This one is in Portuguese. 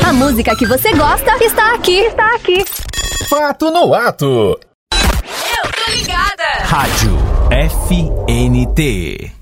A música que você gosta está aqui. Está aqui. Fato no ato. Eu tô ligada. Rádio FNT.